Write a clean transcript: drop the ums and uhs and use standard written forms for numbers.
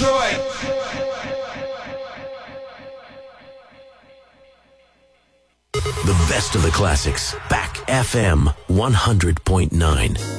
The best of the classics. Back FM 100.9.